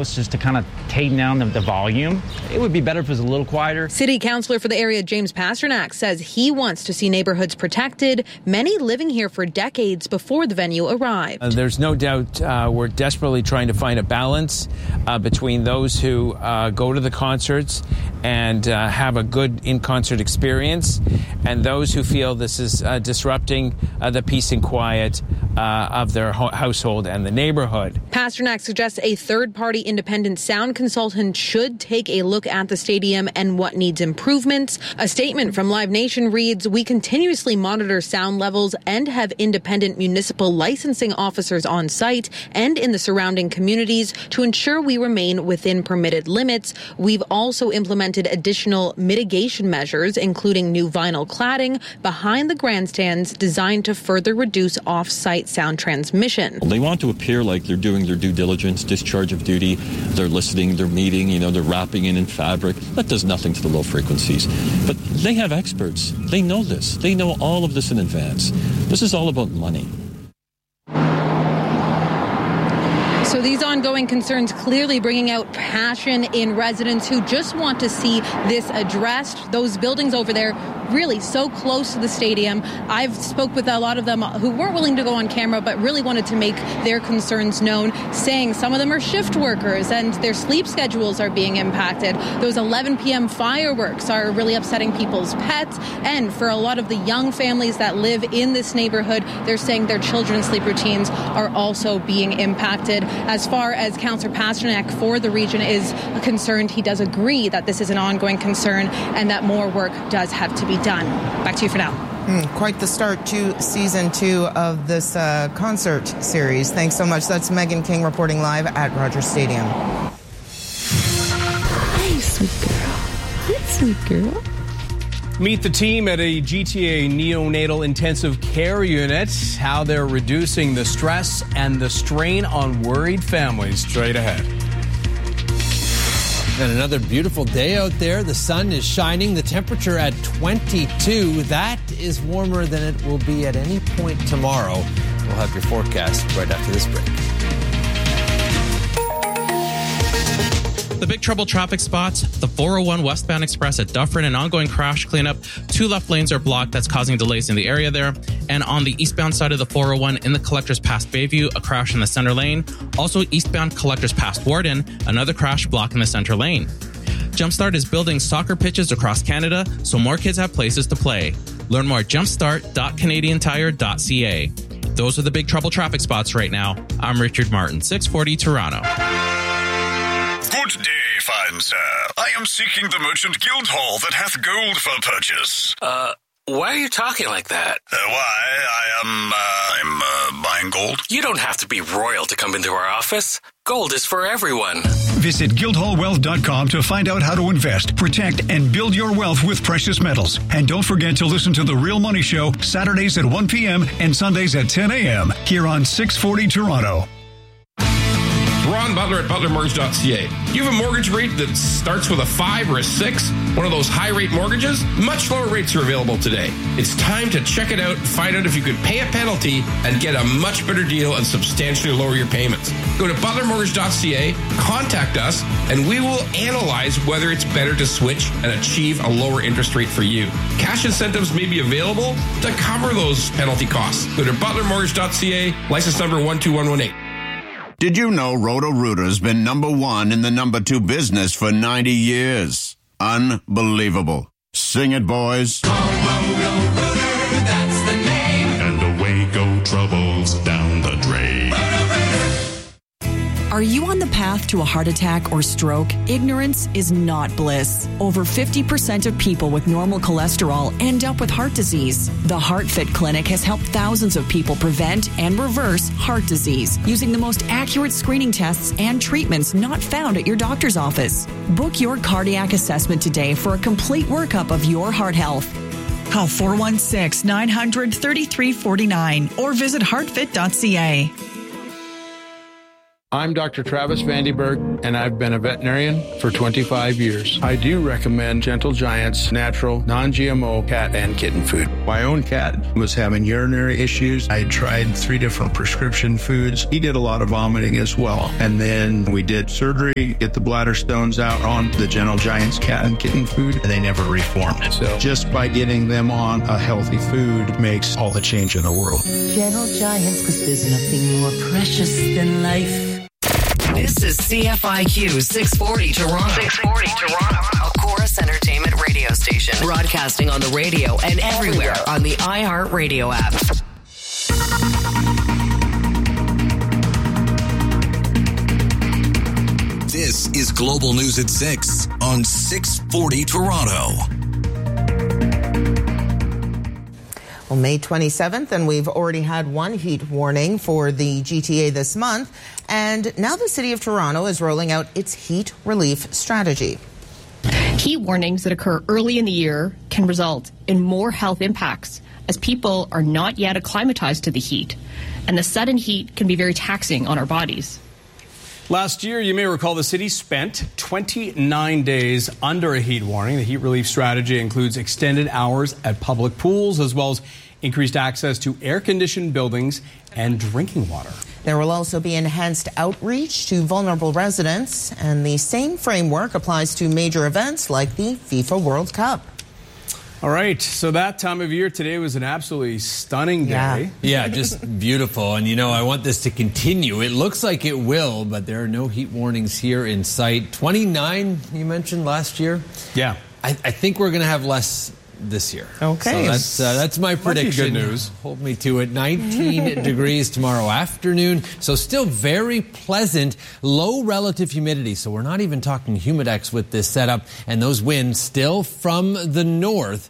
us just to kind of tame down the volume. It would be better if it was a little quieter. City councillor for the area, James Pasternak, says he wants to see neighborhoods protected, many living here for decades before the venue arrived. There's no doubt we're desperately trying to find a balance between those who go to the concerts and have a good in-concert experience, and those who feel this is disrupting the peace and quiet of their household and the neighborhood. Pasternak suggests a third-party independent sound consultant should take a look at the stadium and what needs improvements. A statement from Live Nation reads, "We continuously monitor sound levels and have independent municipal licensing officers on site and in the surrounding communities to ensure we remain within permitted limits. We've also implemented additional mitigation measures, including new vinyl cladding behind the grandstands designed to further reduce off-site sound transmission." They want to appear like they're doing their due diligence, discharge of duty. They're listening, they're meeting, they're wrapping in fabric. That does nothing to the low frequencies. But they have experts. They know this. They know all of this in advance. This is all about money. So these ongoing concerns clearly bringing out passion in residents who just want to see this addressed. Those buildings over there really so close to the stadium. I've spoke with a lot of them who weren't willing to go on camera but really wanted to make their concerns known, saying some of them are shift workers and their sleep schedules are being impacted. Those 11 p.m. fireworks are really upsetting people's pets, and for a lot of the young families that live in this neighborhood, they're saying their children's sleep routines are also being impacted. As far as Councillor Pasternak for the region is concerned, he does agree that this is an ongoing concern and that more work does have to be done. Back to you for now. Quite the start to season 2 of this concert series. Thanks so much. That's Megan King reporting live at Rogers Stadium. Hey, sweet girl. Hey, sweet girl. Meet the team at a GTA neonatal intensive care unit, how they're reducing the stress and the strain on worried families. Straight ahead. And another beautiful day out there. The sun is shining. The temperature at 22. That is warmer than it will be at any point tomorrow. We'll have your forecast right after this break. The big trouble traffic spots, the 401 westbound express at Dufferin, an ongoing crash cleanup. 2 left lanes are blocked. That's causing delays in the area there. And on the eastbound side of the 401 in the Collectors past Bayview, a crash in the center lane. Also eastbound Collectors past Warden, another crash blocking the center lane. Jumpstart is building soccer pitches across Canada so more kids have places to play. Learn more at jumpstart.canadiantire.ca. Those are the big trouble traffic spots right now. I'm Richard Martin, 640 Toronto. Good day, fine sir. I am seeking the merchant guild hall that hath gold for purchase. Why are you talking like that? I'm buying gold. You don't have to be royal to come into our office. Gold is for everyone. Visit guildhallwealth.com to find out how to invest, protect, and build your wealth with precious metals. And don't forget to listen to The Real Money Show Saturdays at 1 p.m. and Sundays at 10 a.m. here on 640 Toronto. Ron Butler at butlermortgage.ca. You have a mortgage rate that starts with a 5 or a 6, one of those high-rate mortgages? Much lower rates are available today. It's time to check it out and find out if you could pay a penalty and get a much better deal and substantially lower your payments. Go to butlermortgage.ca, contact us, and we will analyze whether it's better to switch and achieve a lower interest rate for you. Cash incentives may be available to cover those penalty costs. Go to butlermortgage.ca, license number 12118. Did you know Roto-Rooter's been number 1 in the number 2 business for 90 years? Unbelievable. Sing it, boys. Roto-Rooter, that's the name. And away go troubles down the drain. Are you on the path to a heart attack or stroke? Ignorance is not bliss. Over 50% of people with normal cholesterol end up with heart disease. The HeartFit Clinic has helped thousands of people prevent and reverse heart disease using the most accurate screening tests and treatments not found at your doctor's office. Book your cardiac assessment today for a complete workup of your heart health. Call 416-900-3349 or visit heartfit.ca. I'm Dr. Travis Vandenberg, and I've been a veterinarian for 25 years. I do recommend Gentle Giant's natural, non-GMO cat and kitten food. My own cat was having urinary issues. I tried 3 different prescription foods. He did a lot of vomiting as well. And then we did surgery, get the bladder stones out on the Gentle Giant's cat and kitten food, and they never reformed. So just by getting them on a healthy food makes all the change in the world. Gentle Giants, because there's nothing more precious than life. This is CFIQ 640 Toronto. 640 Toronto. A Chorus Entertainment radio station. Broadcasting on the radio and everywhere on the iHeartRadio app. This is Global News at 6 on 640 Toronto. Well, May 27th, and we've already had one heat warning for the GTA this month. And now the City of Toronto is rolling out its heat relief strategy. Heat warnings that occur early in the year can result in more health impacts as people are not yet acclimatized to the heat. And the sudden heat can be very taxing on our bodies. Last year, you may recall the city spent 29 days under a heat warning. The heat relief strategy includes extended hours at public pools as well as increased access to air-conditioned buildings and drinking water. There will also be enhanced outreach to vulnerable residents, and the same framework applies to major events like the FIFA World Cup. All right, so that time of year today was an absolutely stunning day. Yeah, just beautiful. And, I want this to continue. It looks like it will, but there are no heat warnings here in sight. 29, you mentioned last year? Yeah. I think we're going to have less this year. Okay. So that's my prediction. Good news. Hold me to it. 19 degrees tomorrow afternoon. So still very pleasant, low relative humidity. So we're not even talking humidex with this setup. And those winds still from the north.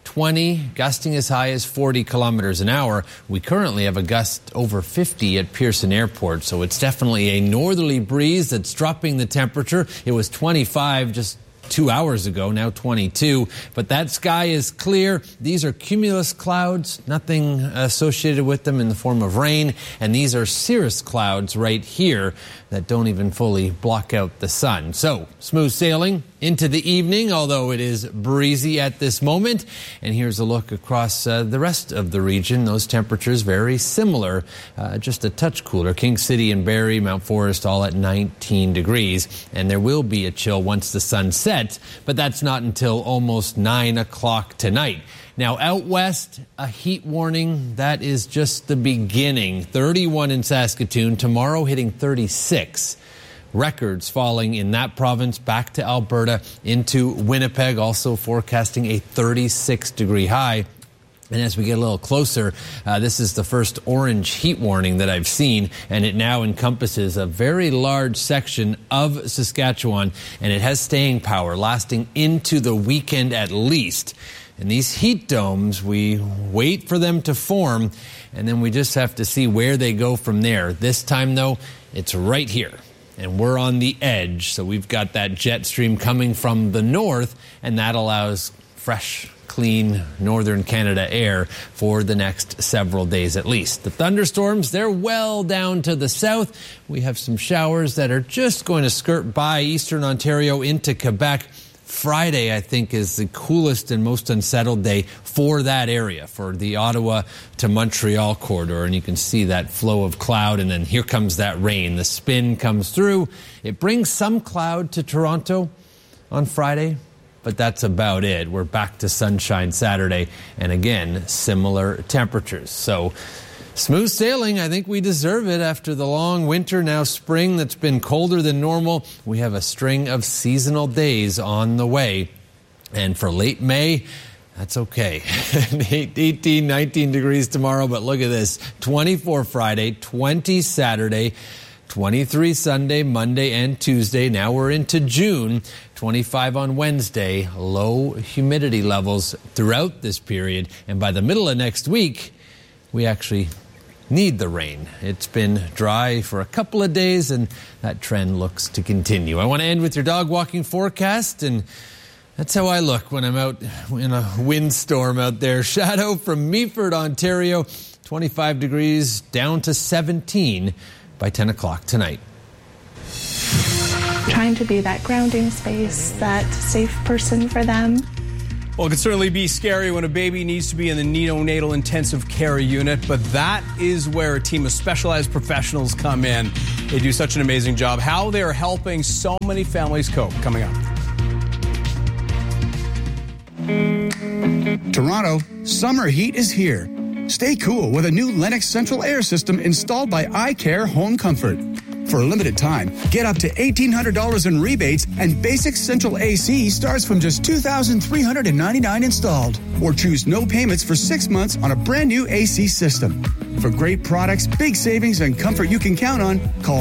20, gusting as high as 40 kilometers an hour. We currently have a gust over 50 at Pearson Airport. So it's definitely a northerly breeze that's dropping the temperature. It was 25 just 2 hours ago, now 22. But that sky is clear. These are cumulus clouds, nothing associated with them in the form of rain. And these are cirrus clouds right here that don't even fully block out the sun. So smooth sailing into the evening, although it is breezy at this moment. And here's a look across the rest of the region. Those temperatures very similar, just a touch cooler. King City and Barrie, Mount Forest, all at 19 degrees. And there will be a chill once the sun sets, but that's not until almost 9 o'clock tonight. Now, out west, a heat warning. That is just the beginning. 31 in Saskatoon. Tomorrow hitting 36. Records falling in that province back to Alberta into Winnipeg. Also forecasting a 36-degree high. And as we get a little closer, this is the first orange heat warning that I've seen, and it now encompasses a very large section of Saskatchewan, and it has staying power lasting into the weekend at least. And these heat domes, we wait for them to form, and then we just have to see where they go from there. This time, though, it's right here, and we're on the edge. So we've got that jet stream coming from the north, and that allows fresh, clean northern Canada air for the next several days at least. The thunderstorms, they're well down to the south. We have some showers that are just going to skirt by eastern Ontario into Quebec. Friday, I think, is the coolest and most unsettled day for that area, for the Ottawa to Montreal corridor. And you can see that flow of cloud, and then here comes that rain. The spin comes through. It brings some cloud to Toronto on Friday, but that's about it. We're back to sunshine Saturday, and again, similar temperatures. So smooth sailing. I think we deserve it after the long winter, now spring that's been colder than normal. We have a string of seasonal days on the way. And for late May, that's okay. 18, 19 degrees tomorrow, but look at this. 24 Friday, 20 Saturday, 23 Sunday, Monday, and Tuesday. Now we're into June. 25 on Wednesday. Low humidity levels throughout this period. And by the middle of next week, we actually need the rain. It's been dry for a couple of days, and that trend looks to continue. I want to end with your dog walking forecast, and that's how I look when I'm out in a windstorm out there. Shadow from Meaford, Ontario, 25 degrees down to 17 by 10 o'clock tonight. trying to be that grounding space, that safe person for them. Well, it can certainly be scary when a baby needs to be in the neonatal intensive care unit, but that is where a team of specialized professionals come in. They do such an amazing job. How they're helping so many families cope, coming up. Toronto, summer heat is here. Stay cool with a new Lennox Central Air System installed by iCare Home Comfort. For a limited time, get up to $1,800 in rebates, and basic central AC starts from just $2,399 installed. Or choose no payments for 6 months on a brand new AC system. For great products, big savings, and comfort you can count on, call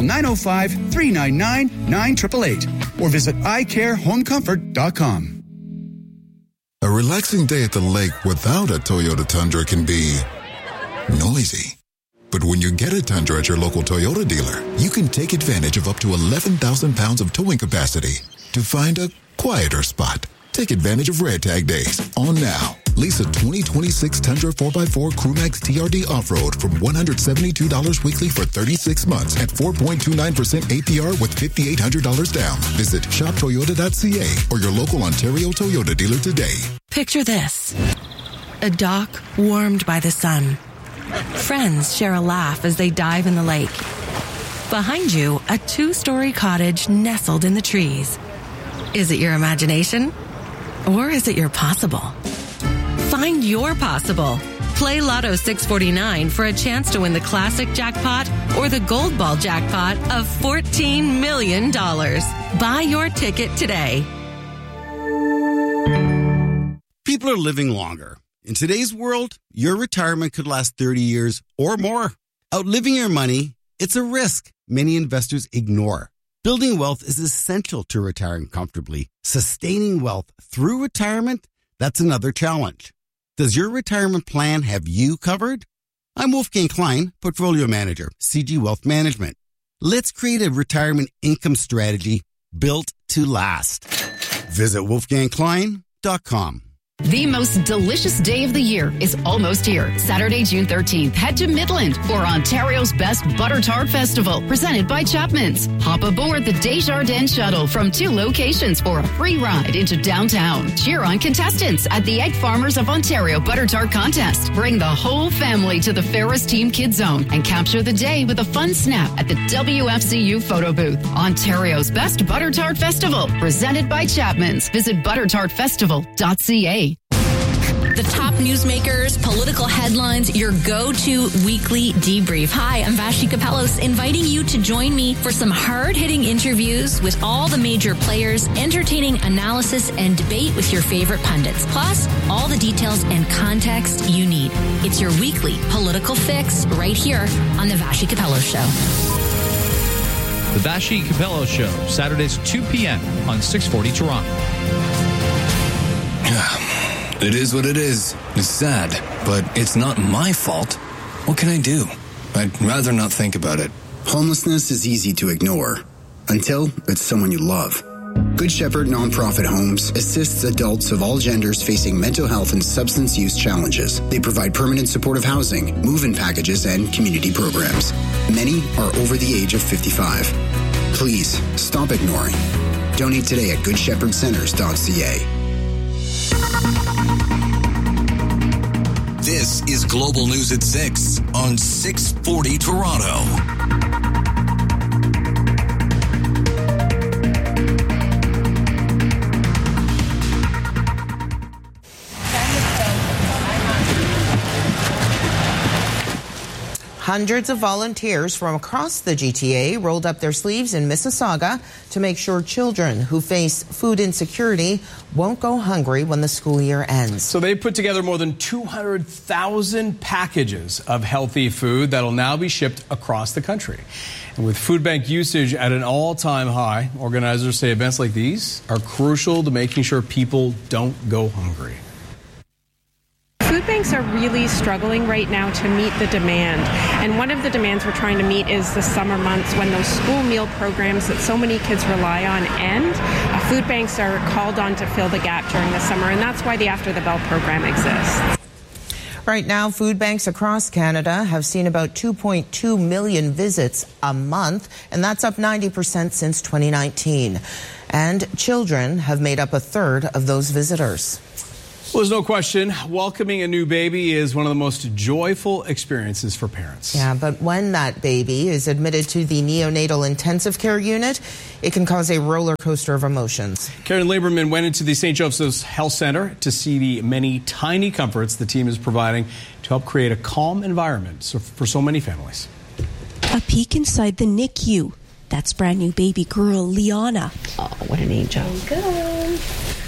905-399-9888 or visit iCareHomeComfort.com. A relaxing day at the lake without a Toyota Tundra can be noisy. But when you get a Tundra at your local Toyota dealer, you can take advantage of up to 11,000 pounds of towing capacity to find a quieter spot. Take advantage of Red Tag Days on now. Lease a 2026 Tundra 4x4 Crewmax TRD Off-Road from $172 weekly for 36 months at 4.29% APR with $5,800 down. Visit shoptoyota.ca or your local Ontario Toyota dealer today. Picture this. A dock warmed by the sun. Friends share a laugh as they dive in the lake. Behind you, a 2-story cottage nestled in the trees. Is it your imagination? Or is it your possible? Find your possible. Play Lotto 649 for a chance to win the classic jackpot or the gold ball jackpot of $14 million. Buy your ticket today. People are living longer. In today's world, your retirement could last 30 years or more. Outliving your money, it's a risk many investors ignore. Building wealth is essential to retiring comfortably. Sustaining wealth through retirement, that's another challenge. Does your retirement plan have you covered? I'm Wolfgang Klein, Portfolio Manager, CG Wealth Management. Let's create a retirement income strategy built to last. Visit wolfgangklein.com. The most delicious day of the year is almost here. Saturday, June 13th, head to Midland for Ontario's best butter tart festival, presented by Chapman's. Hop aboard the Desjardins shuttle from 2 locations for a free ride into downtown. Cheer on contestants at the Egg Farmers of Ontario Butter Tart Contest. Bring the whole family to the Ferris Team Kids Zone and capture the day with a fun snap at the WFCU photo booth. Ontario's best butter tart festival, presented by Chapman's. Visit buttertartfestival.ca. The top newsmakers, political headlines, your go-to weekly debrief. Hi, I'm Vashi Kapelos, inviting you to join me for some hard-hitting interviews with all the major players, entertaining analysis and debate with your favorite pundits. Plus, all the details and context you need. It's your weekly political fix right here on the Vashi Kapelos Show. The Vashi Kapelos Show, Saturdays at 2 p.m. on 640 Toronto. It is what it is. It's sad, but it's not my fault. What can I do? I'd rather not think about it. Homelessness is easy to ignore until it's someone you love. Good Shepherd Nonprofit Homes assists adults of all genders facing mental health and substance use challenges. They provide permanent supportive housing, move-in packages, and community programs. Many are over the age of 55. Please stop ignoring. Donate today at goodshepherdcenters.ca. This is Global News at 6 on 640 Toronto. Hundreds of volunteers from across the GTA rolled up their sleeves in Mississauga to make sure children who face food insecurity won't go hungry when the school year ends. So they put together more than 200,000 packages of healthy food that'll now be shipped across the country. And with food bank usage at an all-time high, organizers say events like these are crucial to making sure people don't go hungry. Food banks are really struggling right now to meet the demand. And one of the demands we're trying to meet is the summer months when those school meal programs that so many kids rely on end. Food banks are called on to fill the gap during the summer, and that's why the After the Bell program exists. Right now, food banks across Canada have seen about 2.2 million visits a month, and that's up 90% since 2019. And children have made up a third of those visitors. Well, there's no question, welcoming a new baby is one of the most joyful experiences for parents. Yeah, but when that baby is admitted to the neonatal intensive care unit, it can cause a roller coaster of emotions. Karen Lieberman went into the St. Joseph's Health Centre to see the many tiny comforts the team is providing to help create a calm environment for so many families. A peek inside the NICU. That's brand new baby girl, Liana. Oh, what an angel. Good.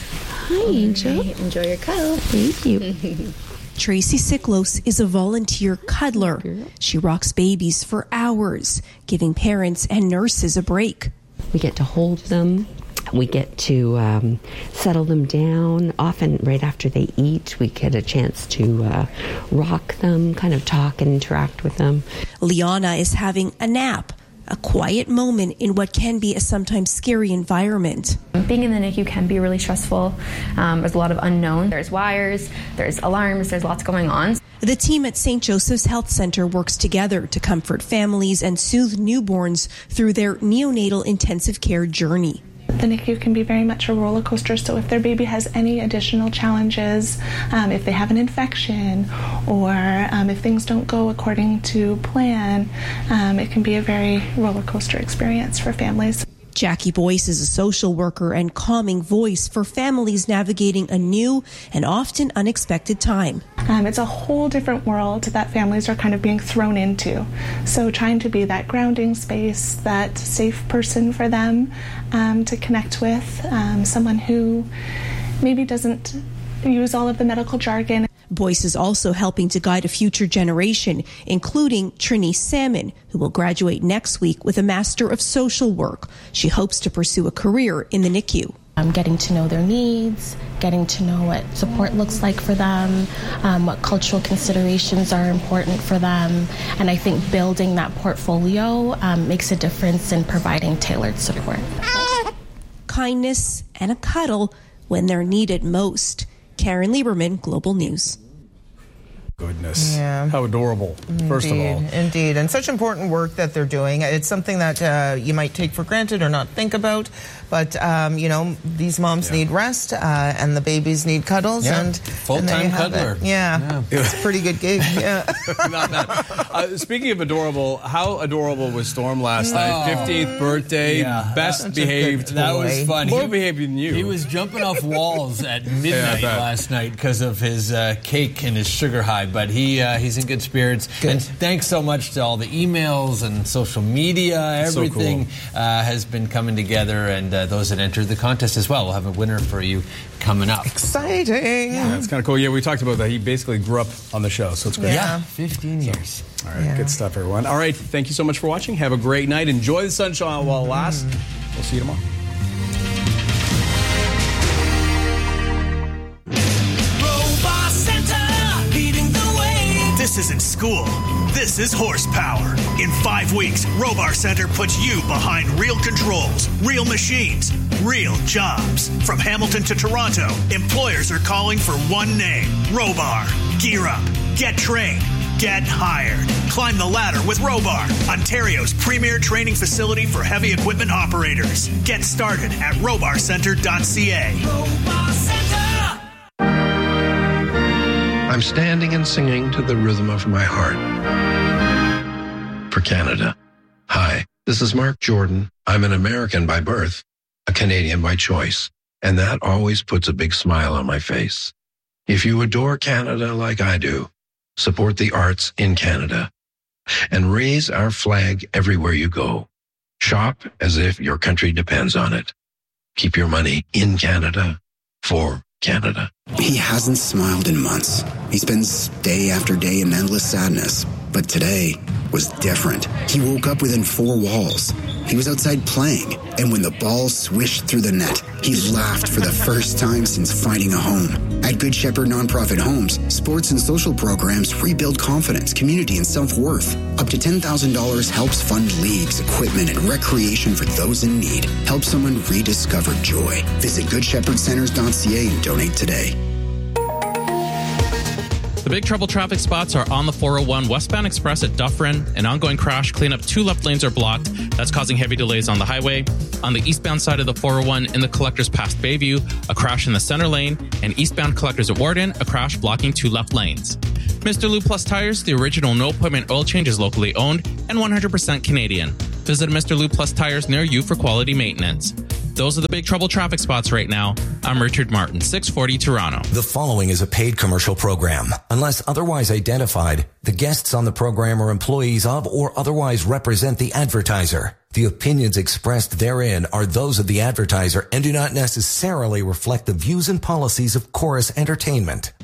Hi, Angel. Enjoy your cuddle. Thank you. Tracy Siklos is a volunteer cuddler. She rocks babies for hours, giving parents and nurses a break. We get to hold them. We get to settle them down. Often right after they eat, we get a chance to rock them, kind of talk and interact with them. Liana is having a nap. A quiet moment in what can be a sometimes scary environment. Being in the NICU can be really stressful. There's a lot of unknown. There's wires, there's alarms, there's lots going on. The team at St. Joseph's Health Centre works together to comfort families and soothe newborns through their neonatal intensive care journey. The NICU can be very much a roller coaster, so if their baby has any additional challenges, if they have an infection, or if things don't go according to plan, it can be a very roller coaster experience for families. Jackie Boyce is a social worker and calming voice for families navigating a new and often unexpected time. It's a whole different world that families are kind of being thrown into. So trying to be that grounding space, that safe person for them to connect with, someone who maybe doesn't use all of the medical jargon. Boyce is also helping to guide a future generation, including Trinice Salmon, who will graduate next week with a Master of Social Work. She hopes to pursue a career in the NICU. Getting to know their needs, getting to know what support looks like for them, what cultural considerations are important for them. And I think building that portfolio makes a difference in providing tailored support. Kindness and a cuddle when they're needed most. Karen Lieberman, Global News. Goodness. Yeah. How adorable, first of all. Indeed. And such important work that they're doing. It's something that you might take for granted or not think about. But, these moms need rest and the babies need cuddles. Yeah. And full-time cuddler. Yeah. It's a pretty good gig. Yeah. Not bad. Speaking of adorable, how adorable was Storm last night? 15th birthday, best behaved. That was fun. More behaved than you. He was jumping off walls at midnight last night because of his cake and his sugar high. But he's in good spirits. Good. And thanks so much to all the emails and social media. Everything has been coming together, and those that entered the contest as well. We'll have a winner for you coming up. Exciting. Yeah, it's kind of cool. Yeah, we talked about that. He basically grew up on the show, so it's great. Yeah, 15 years. All right, good stuff, everyone. All right, thank you so much for watching. Have a great night. Enjoy the sunshine while it lasts. We'll see you tomorrow. This isn't school. This is horsepower. In 5 weeks, Robar Center puts you behind real controls, real machines, real jobs. From Hamilton to Toronto, employers are calling for one name, Robar. Gear up, get trained, get hired. Climb the ladder with Robar, Ontario's premier training facility for heavy equipment operators. Get started at robarcenter.ca. Robar Center! I'm standing and singing to the rhythm of my heart. For Canada. Hi, this is Mark Jordan. I'm an American by birth, a Canadian by choice, and that always puts a big smile on my face. If you adore Canada like I do, support the arts in Canada and raise our flag everywhere you go. Shop as if your country depends on it. Keep your money in Canada for Canada. He hasn't smiled in months. He spends day after day in endless sadness. But today was different. He woke up within 4 walls. He was outside playing, and when the ball swished through the net, he laughed for the first time since finding a home. At Good Shepherd Nonprofit Homes, sports and social programs rebuild confidence, community, and self-worth. Up to $10,000 helps fund leagues, equipment, and recreation for those in need. Help someone rediscover joy. Visit GoodShepherdCenters.ca and donate today. The big trouble traffic spots are on the 401 westbound express at Dufferin. An ongoing crash cleanup. 2 left lanes are blocked. That's causing heavy delays on the highway. On the eastbound side of the 401 in the collectors past Bayview, a crash in the center lane. And eastbound collectors at Warden, a crash blocking 2 left lanes. Mr. Lube Plus Tires, the original no-appointment oil change, is locally owned and 100% Canadian. Visit Mr. Lube Plus Tires near you for quality maintenance. Those are the big trouble traffic spots right now. I'm Richard Martin, 640 Toronto. The following is a paid commercial program. Unless otherwise identified, the guests on the program are employees of or otherwise represent the advertiser. The opinions expressed therein are those of the advertiser and do not necessarily reflect the views and policies of Chorus Entertainment.